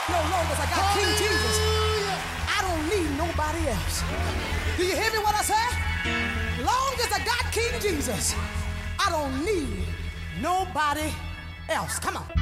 No, long as I got King Jesus, I don't need nobody else. Do you hear me what I say? Long as I got King Jesus, I don't need nobody else. Come on.